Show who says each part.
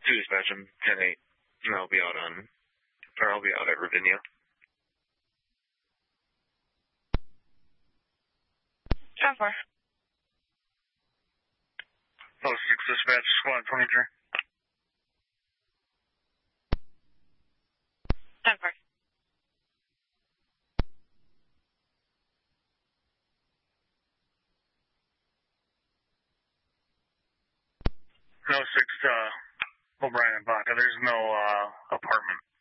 Speaker 1: 2 dispatch, I'm 10-8, and I'll be out at Ravinia.
Speaker 2: 10-4.
Speaker 3: 06 dispatch, squad 23.
Speaker 2: 10-4.
Speaker 3: 06, O'Brien and Baca. There's no apartment